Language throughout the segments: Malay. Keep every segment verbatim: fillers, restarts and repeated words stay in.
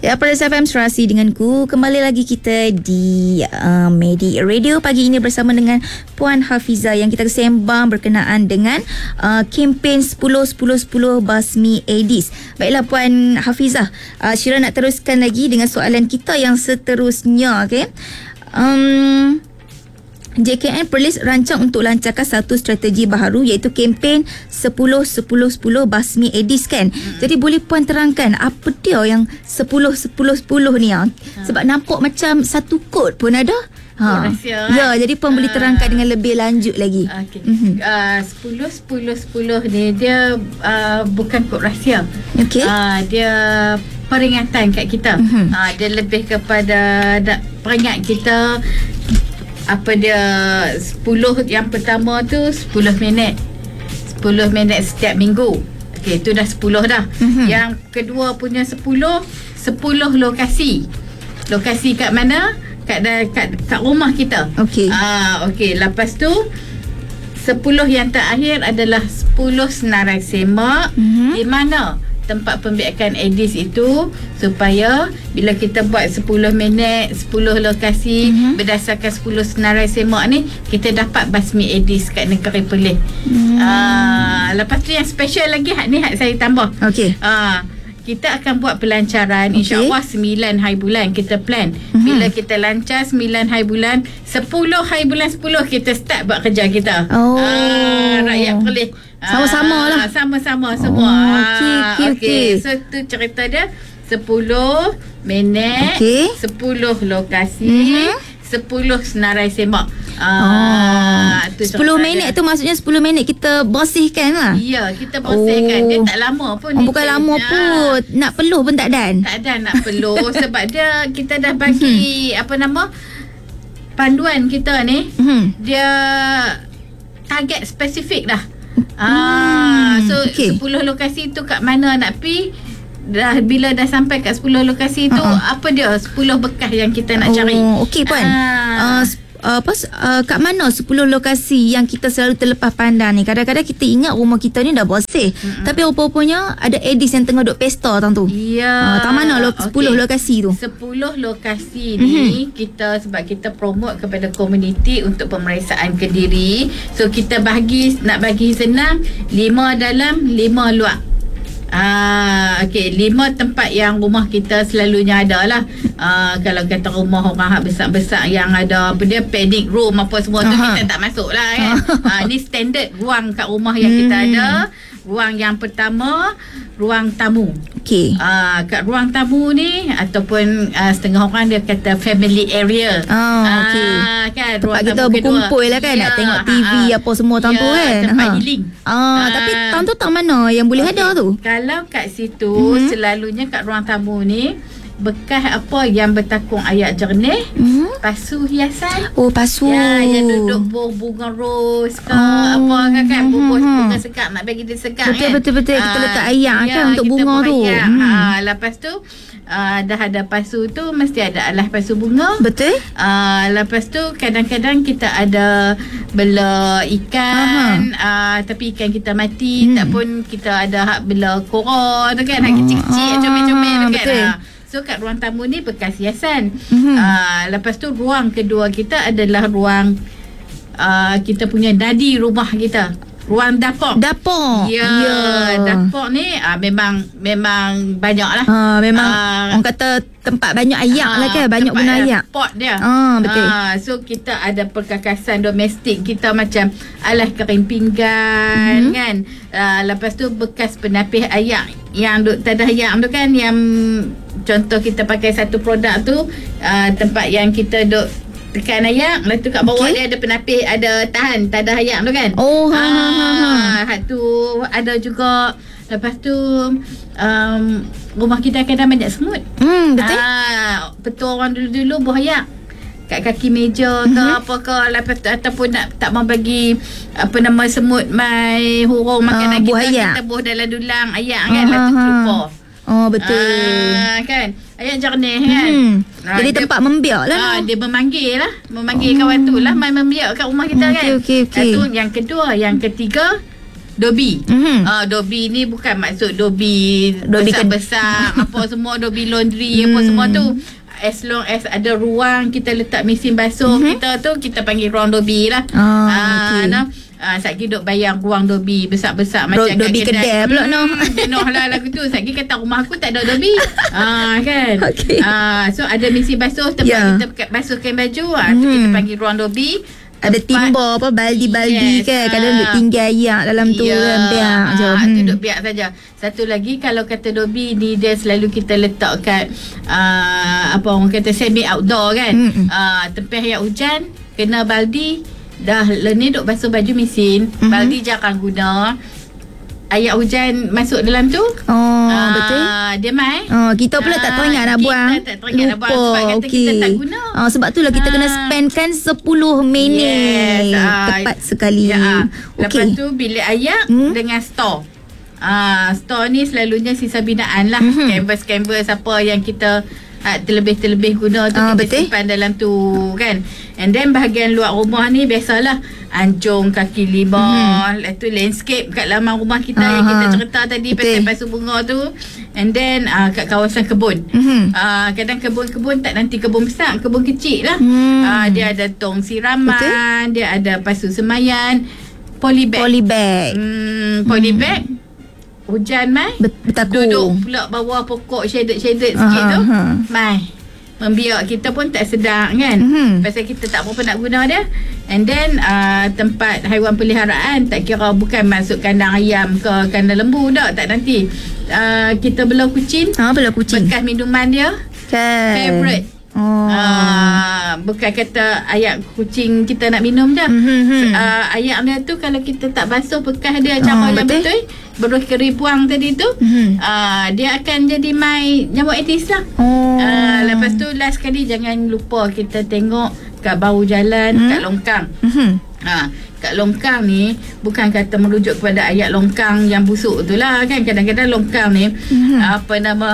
Ya, pada S F M Serasi denganku. Kembali lagi kita di uh, Medi Radio pagi ini bersama dengan Puan Hafizah yang kita sembang berkenaan dengan uh, kempen sepuluh sepuluh sepuluh basmi AIDS. Baiklah Puan Hafizah, uh, Syira nak teruskan lagi dengan soalan kita yang seterusnya. Okay, um, J K N Perlis rancang untuk lancarkan satu strategi baharu iaitu kempen sepuluh sepuluh sepuluh basmi AIDS kan. Hmm. Jadi boleh Puan terangkan apa dia yang sepuluh sepuluh sepuluh ni ah? Hmm. Sebab nampak macam satu kod pun ada. Ha. Rahsia, ya, kan? Jadi Puan uh, boleh terangkan dengan lebih lanjut lagi. Okey. Mm-hmm. Uh, sepuluh sepuluh sepuluh ni dia uh, bukan kod rahsia. Okey. Uh, dia peringatan kat kita. Mm-hmm. Uh, dia lebih kepada nak peringat kita apa dia sepuluh yang pertama tu sepuluh minit. sepuluh minit setiap minggu. Okey, tu dah sepuluh dah. Mm-hmm. Yang kedua punya sepuluh sepuluh lokasi. Lokasi kat mana? Kat kat, kat rumah kita. Okey. Ah, okey, lepas tu sepuluh yang terakhir adalah sepuluh senarai semak. Mm-hmm. Di mana tempat pembiakan AIDS itu, supaya bila kita buat sepuluh minit, sepuluh lokasi, mm-hmm, berdasarkan sepuluh senarai semak ni, kita dapat basmi AIDS kat negeri Perlis. Mm. Uh, lepas tu yang special lagi, hak ni hak saya tambah. Okey. Uh, kita akan buat pelancaran, okay, insya-Allah sembilan hari bulan kita plan. Mm-hmm. Bila kita lancar sembilan hari bulan, sepuluh hari bulan sepuluh kita start buat kerja kita. Oh. Uh, rakyat Perlis. Sama-sama lah. Sama-sama semua. Oh, okey, okey, okey. So, tu cerita dia. sepuluh minit, okay, sepuluh lokasi, mm-hmm, sepuluh senarai semak. Ah, oh. sepuluh minit dia tu maksudnya sepuluh minit kita bersihkan lah. Ya, kita bersihkan. Oh. Dia tak lama pun. Oh, bukan lama ya. pun. Nak peluh pun tak dan. Tak dan nak peluh. Sebab dia, kita dah bagi, mm-hmm, apa nama, panduan kita ni, mm-hmm, dia target spesifik dah. Ah, hmm, so okay, sepuluh lokasi tu kat mana nak pi, dah bila dah sampai kat sepuluh lokasi tu, uh-huh, apa dia sepuluh bekas yang kita nak cari. Oh, okey Puan. Ah. Uh, Uh, pas, uh, kat mana sepuluh lokasi yang kita selalu terlepas pandang ni? Kadang-kadang kita ingat rumah kita ni dah bersih, mm-hmm, tapi rupa-rupanya ada AIDS yang tengah duk pesta tang tu. Ya. Uh, tak mana lo, sepuluh okay, lokasi tu? sepuluh lokasi ni, mm-hmm, kita sebab kita promote kepada komuniti untuk pemeriksaan Kediri. So kita bagi, nak bagi senang, lima dalam, lima luar. Ah, okey, lima tempat yang rumah kita selalunya ada lah. Ah, kalau kata rumah orang besar-besar yang ada apa dia panic room apa semua tu, kita tak masuk lah kan. Ah, ni standard ruang kat rumah yang kita ada. Ruang yang pertama, ruang tamu. Okey. Ah, kat ruang tamu ni ataupun uh, setengah orang dia kata family area. Oh, okey. Ah, kan tempat kita berkumpul lah kan, ya, nak tengok T V ha, apa semua tang tu, ya, kan. Tempat ha, healing. Ah, ah, tapi tang tu tang mana yang boleh okay, ada tu? Kalau kat situ, mm-hmm, selalunya kat ruang tamu ni bekas apa yang bertakung air jernih, mm-hmm, pasu hiasan. Oh, pasu. Ya, yang duduk buah bunga ros ke, oh, apa kan, kan buah bunga segar nak bagi dia segar. Betul, kan, betul betul kita letak air, ya, kan untuk bunga tu. Hmm. Ha, lepas tu uh, dah ada pasu tu, mesti ada alas pasu bunga. Betul. Uh, lepas tu kadang-kadang kita ada bela ikan, uh, tapi ikan kita mati, hmm, tak pun kita ada hak bela kora tu kan, hak kecil-kecil, comel-comel tu kan. Betul. Uh, So kat ruang tamu ni bekas hiasan. Mm-hmm. Uh, lepas tu ruang kedua kita adalah ruang uh, kita punya dadi rumah kita. Ruang dapur. Dapur. Ya, yeah. Dapur ni uh, memang memang banyak lah. Uh, memang uh, orang kata tempat banyak ayak uh, lah kan. Banyak guna ayak. Pot dia. Uh, betul. Uh, so kita ada perkakasan domestik kita macam alas kering pinggan, mm-hmm, kan. Uh, lepas tu bekas penapis ayak yang duk tadah ayak tu kan, yang contoh kita pakai satu produk tu, uh, tempat yang kita duk tekan ayak, lepas tu kat bawah, okay, dia ada penapis, ada tahan tadah ayak tu kan. Oh, ha, ah, ha, ha. Hak tu ada juga. Lepas tu um, rumah kita kadang banyak semut. Hmm, betul. Ah, betul, orang dulu-dulu buah ayak kat kaki meja ke, mm-hmm, apa ke, lepas tu ataupun nak tak mau bagi apa nama semut mai hurung makanan uh, kita, ayak, kita buah dalam dulang ayak kan, uh, lepas tu terlupa. Oh, betul. Ah, kan ayak jernih kan. Hmm. Ah, jadi dia, tempat membiak lah. Ah, dia memanggil lah, memanggil, oh, kawan tu lah mai membiak kat rumah kita, okay, kan. Okey okey okey. Yang kedua, yang ketiga Dobi. Mhm. Uh, Dobi ni bukan maksud Dobi Dobi ke- besar-besar apa semua, Dobi laundry apa Hmm. semua tu. As long as ada ruang kita letak mesin basuh Mhm. kita tu, kita panggil ruang Dobi lah. Ah, Ah, okey. nah. Ah, satgi duk bayang ruang Dobi besar-besar Ro- macam kat Dobi kedai pula, noh. Noh lah lagu tu. Satgi kata rumah aku tak ada Dobi. Ah kan. Okey. Ah, so ada mesin basuh tempat Ya. kita kat- basuhkan baju. Ah, tu Mhm. kita panggil ruang Dobi. Ada Tempat- timba apa, baldi-baldi Yes, kan. Kadang ah. duk tinggal ayak dalam tu kan. Biar je. ah, Hmm. tu duk biar saja. Satu lagi, kalau kata Dobi ni dia selalu kita letak kat uh, apa orang kata semi outdoor kan. Mm-mm. Uh, tempih air hujan, kena baldi, dah ni duk basuh baju mesin, Mhm. baldi jarang guna. Air hujan masuk dalam tu. Oh, Ah, betul. Dia mai. Oh, kita pula tak Ah, teringat nak kita buang. tak teringat nak buang sebab kata Okey. kita tak guna. Ah, sebab tu lah kita Ah. kena spend kan sepuluh minit. Yes, ah, Tepat sekali. Ya, ah. Lepas Okey. tu bilik ayak Hmm. dengan store. Ah, store ni selalunya sisa binaan lah. Mhm. Canvas-canvas apa yang kita ah, terlebih-terlebih guna tu, Ah, kita betul. simpan dalam tu kan. And then bahagian luar rumah ni biasalah anjung kaki lima, Mhm. lepas tu landscape kat laman rumah kita yang Aha. kita cerita tadi Betul. pasal pasu bunga tu. And then ah, kat kawasan kebun. Mhm. Ah, kadang kebun-kebun tak nanti kebun besar, kebun kecil lah. Hmm. Ah, dia ada tong siraman, dia ada pasu semayan, polybag. Polybag. Hmm, polybag. Hujan mai. Bet- Bertakung. Duduk pula bawah pokok shaded-shaded sikit Aha, tu. aha. Mai. Membiak kita pun tak sedar kan. Mhm. Pasal kita tak berapa nak guna dia. And then uh, tempat haiwan peliharaan, tak kira bukan masuk kandang ayam ke kandang lembu tak, tak nanti. Uh, kita belah kucing, Ah, belah kucing. bekas minuman dia Kan. favorite. Oh. Ah, bukan kata ayak kucing kita nak minum je. Mhm. Uh, ayak dia tu kalau kita tak basuh bekas dia Ah, cara yang betul. betul, berus keri buang tadi tu, Mhm. uh, dia akan jadi mai nyamuk Aedes lah. Oh. Uh, lepas tu last kali jangan lupa kita tengok kat bahu jalan, Hmm? kat longkang. Mhm. Ha, kat longkang ni bukan kata merujuk kepada ayat longkang yang busuk tu lah kan. Kadang-kadang longkang ni Mhm. apa nama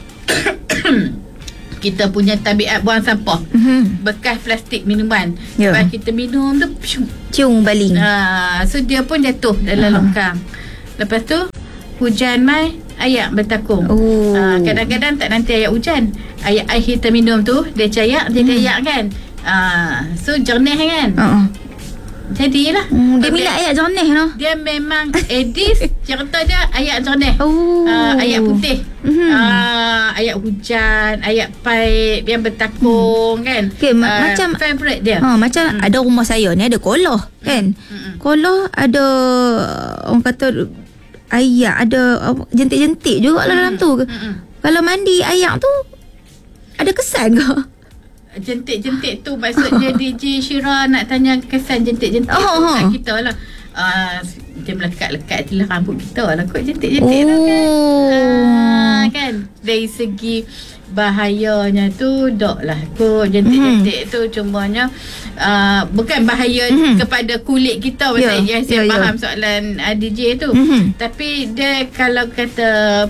kita punya tabiat buang sampah. Mhm. Bekas plastik minuman. Ya. Lepas kita minum tu piu. Cium baling. Ha, so dia pun jatuh dalam Aha. longkang. Lepas tu hujan mai, ayak bertakung. Oh. Ha, kadang-kadang tak nanti ayak hujan. Ayak air kita minum tu dia cayak, dia Hmm. ayak kan. Ha, so jernih kan. Uh-uh. Jadilah. Hmm, dia minat ayak jernih noh. Dia memang Aedes, cerita dia ayak jernih. Oh. Uh, ayak putih. Mhm. Uh, ayak hujan, ayak paip yang bertakung kan. Okey, ma- Ah, macam- favorite dia. Ha, macam Hmm. ada rumah saya ni ada koloh kan. Mm-mm. Koloh ada orang kata ayak, ada apa, jentik-jentik juga lah dalam tu. Mm-mm. Kalau mandi ayak tu ada kesan ke? Jentik-jentik tu maksudnya D J Syira nak tanya kesan jentik-jentik Oh, tu oh. kat kita lah. Uh, dia melekat-lekat je lah rambut kita lah kot jentik-jentik tu kan. Oh. Ah, kan dari segi bahayanya tu dok lah kot jentik-jentik tu, cumanya uh, bukan bahaya Mhm. kepada kulit kita Ya, pasal yeah, ya, saya ya. faham soalan uh, D J tu. Mhm. Tapi dia kalau kata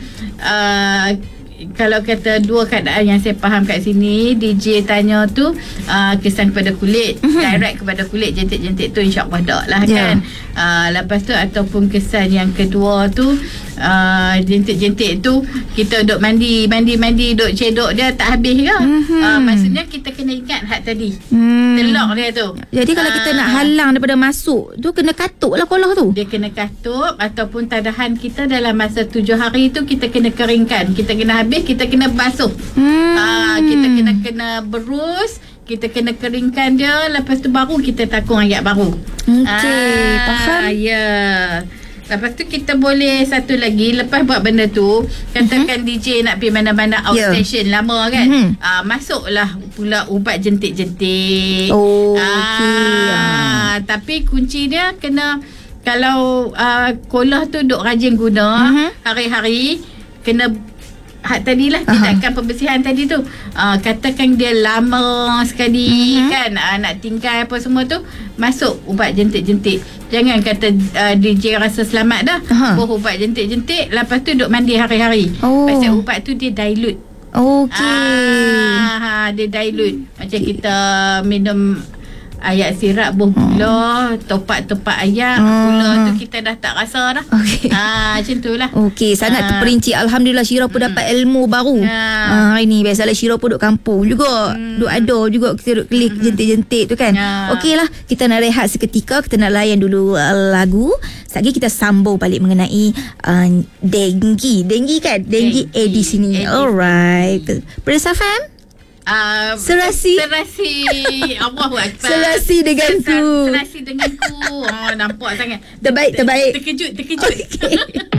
uh, kalau kata dua keadaan yang saya faham kat sini, D J tanya tu uh, kesan kepada kulit, Mhm. direct kepada kulit, jentik-jentik tu insya-Allah tak lah Ya. kan. Uh, lepas tu ataupun kesan yang kedua tu uh, jentik-jentik tu kita duk mandi mandi mandi duk cedok dia tak habis ke. Mhm. Uh, maksudnya kita kena ingat hak tadi. Hmm. Telok dia tu. Jadi kalau kita Ah. nak halang daripada masuk tu kena katuk lah koloh tu. Dia kena katup ataupun tadahan kita dalam masa tujuh hari tu kita kena keringkan. Kita kena habis, kita kena basuh. Hmm. Ah, kita kena kena berus, kita kena keringkan dia, lepas tu baru kita takung ayak baru. Okey, faham. Ya. Lepas tu kita boleh satu lagi, lepas buat benda tu, katakan D J nak pergi mana-mana Ya. outstation lama kan. Mhm. Ah, masuklah pula ubat jentik-jentik. Oh, Ah, okey. tapi kunci dia kena kalau uh, kolah tu duk rajin guna Mhm. hari-hari, kena hak tadilah Aha. tindakan pembersihan tadi tu. Uh, katakan dia lama sekali Mhm. kan uh, nak tinggal apa semua tu, masuk ubat jentik-jentik. Jangan kata uh, D J rasa selamat dah, Aha. buah ubat jentik-jentik, lepas tu duk mandi hari-hari. Oh. Pasal ubat tu dia dilute. Okey. Ah, dia dilute. Macam kita minum ayat sirap buah gula, topak-topak ayam, Hmm. gula tu kita dah tak rasa dah. Okey. Ah, macam tu lah. Okey, sangat Ah. terperinci. Alhamdulillah Syirah pun dapat ilmu baru. Ah. Ah, hari ni biasalah Syirah pun duduk kampung juga. Duduk ada juga kita duduk klik jentik-jentik tu kan. Ah. Okeylah, kita nak rehat seketika, kita nak layan dulu uh, lagu. Sekejap kita sambung balik mengenai uh, denggi. Denggi kan? Denggi Denggi. Eddie sini. Eddie Alright. Bersama Fam? Uh, Serasi. Serasi. Allahu Akbar. Serasi denganku. Serasi denganku. Oh, nampak sangat. Terbaik, terbaik. Terkejut, terkejut. Okey.